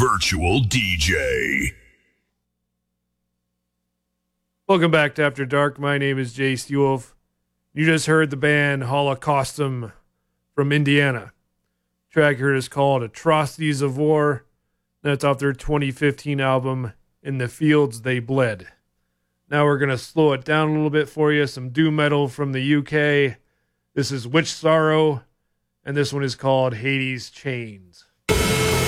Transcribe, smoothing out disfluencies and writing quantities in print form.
virtual DJ. Welcome back to After Dark. My name is Jay Stewolf. You just heard the band Holocaustum from Indiana. The track here is called Atrocities of War. That's off their 2015 album, In the Fields They Bled. Now we're going to slow it down a little bit for you. Some doom metal from the UK. This is Witch Sorrow, and this one is called Hades Chains.